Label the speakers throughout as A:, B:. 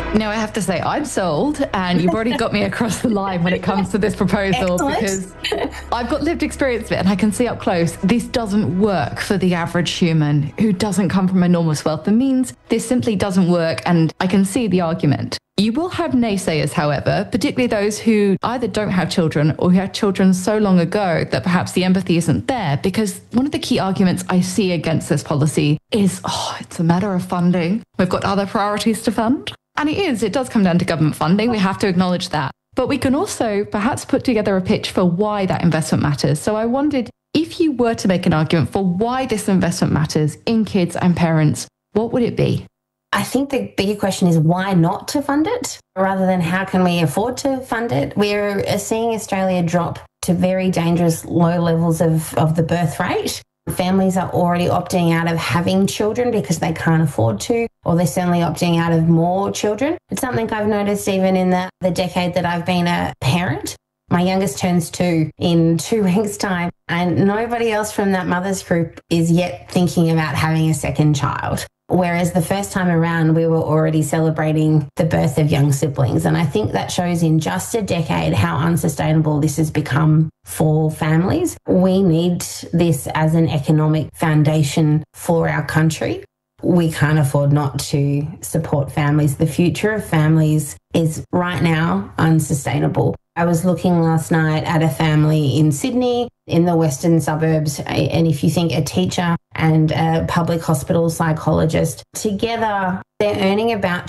A: No, I have to say, I'm sold, and you've already got me across the line when it comes to this proposal. Because I've got lived experience of it, and I can see up close, this doesn't work for the average human who doesn't come from enormous wealth and means. This simply doesn't work, and I can see the argument. You will have naysayers, however, particularly those who either don't have children or who had children so long ago that perhaps the empathy isn't there, because one of the key arguments I see against this policy is, it's a matter of funding. We've got other priorities to fund. And it does come down to government funding. We have to acknowledge that. But we can also perhaps put together a pitch for why that investment matters. So I wondered, if you were to make an argument for why this investment matters in kids and parents, what would it be?
B: I think the bigger question is why not to fund it, rather than how can we afford to fund it. We're seeing Australia drop to very dangerous low levels of the birth rate. Families are already opting out of having children because they can't afford to, or they're certainly opting out of more children. It's something I've noticed even in the decade that I've been a parent. My youngest turns 2 in 2 weeks' time, and nobody else from that mother's group is yet thinking about having a second child. Whereas the first time around, we were already celebrating the birth of young siblings. And I think that shows in just a decade how unsustainable this has become for families. We need this as an economic foundation for our country. We can't afford not to support families. The future of families is right now unsustainable. I was looking last night at a family in Sydney, in the western suburbs, and if you think a teacher and a public hospital psychologist, together they're earning about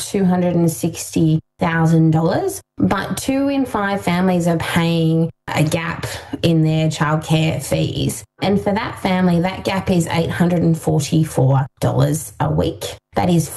B: $260,000, but 2 in 5 families are paying a gap in their childcare fees. And for that family, that gap is $844 a week. That is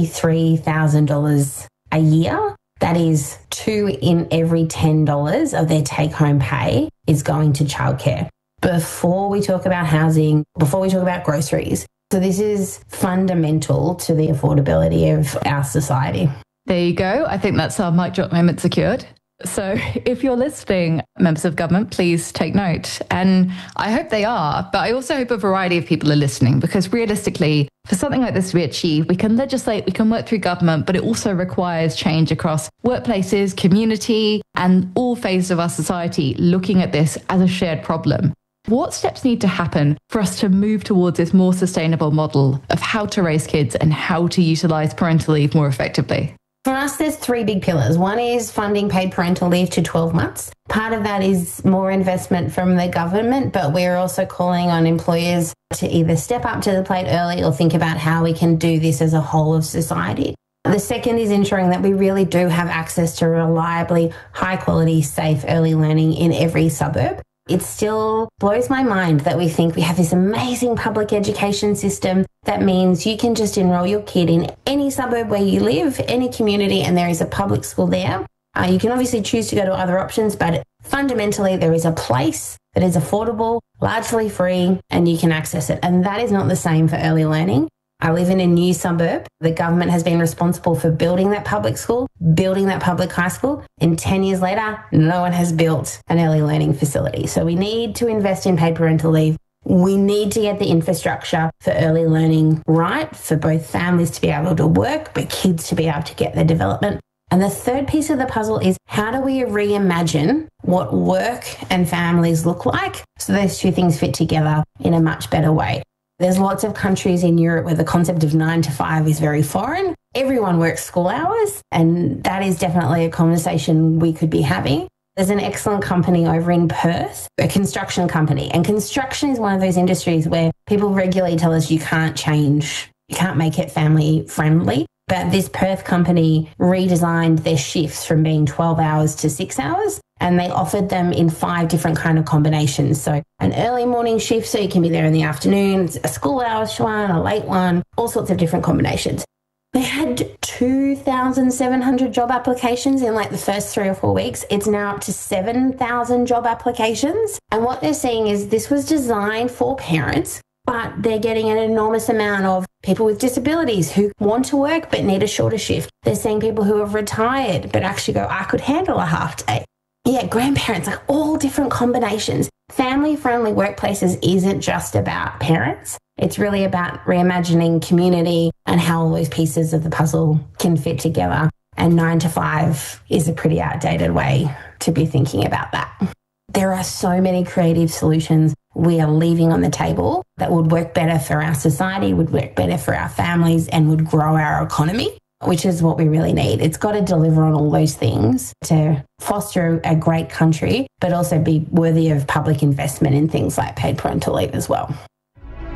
B: $43,000 a year. That is 2 in every $10 of their take-home pay is going to childcare. Before we talk about housing, before we talk about groceries. So this is fundamental to the affordability of our society.
A: There you go. I think that's our mic drop moment secured. So if you're listening, members of government, please take note. And I hope they are, but I also hope a variety of people are listening, because realistically, for something like this to be achieved, we can legislate, we can work through government, but it also requires change across workplaces, community, and all phases of our society looking at this as a shared problem. What steps need to happen for us to move towards this more sustainable model of how to raise kids and how to utilise parental leave more effectively?
B: For us, there's 3 big pillars. One is funding paid parental leave to 12 months. Part of that is more investment from the government, but we're also calling on employers to either step up to the plate early or think about how we can do this as a whole of society. The second is ensuring that we really do have access to reliably high quality, safe early learning in every suburb. It still blows my mind that we think we have this amazing public education system that means you can just enroll your kid in any suburb where you live, any community, and there is a public school there. You can obviously choose to go to other options, but fundamentally there is a place that is affordable, largely free, and you can access it. And that is not the same for early learning. I live in a new suburb. The government has been responsible for building that public school, building that public high school, and 10 years later, no one has built an early learning facility. So we need to invest in paid parental leave. We need to get the infrastructure for early learning right, for both families to be able to work, but kids to be able to get their development. And the third piece of the puzzle is, how do we reimagine what work and families look like so those two things fit together in a much better way? There's lots of countries in Europe where the concept of 9 to 5 is very foreign. Everyone works school hours, and that is definitely a conversation we could be having. There's an excellent company over in Perth, a construction company, and construction is one of those industries where people regularly tell us you can't change, you can't make it family friendly. But this Perth company redesigned their shifts from being 12 hours to 6 hours, and they offered them in 5 different kind of combinations. So an early morning shift, so you can be there in the afternoon, a school hours one, a late one, all sorts of different combinations. They had 2,700 job applications in like the first 3 or 4 weeks. It's now up to 7,000 job applications. And what they're seeing is this was designed for parents, but they're getting an enormous amount of people with disabilities who want to work but need a shorter shift. They're seeing people who have retired but actually go, I could handle a half day. Yeah, grandparents, like all different combinations. Family-friendly workplaces isn't just about parents. It's really about reimagining community and how all those pieces of the puzzle can fit together. And 9 to 5 is a pretty outdated way to be thinking about that. There are so many creative solutions we are leaving on the table that would work better for our society, would work better for our families, and would grow our economy, which is what we really need. It's got to deliver on all those things to foster a great country, but also be worthy of public investment in things like paid parental leave as well.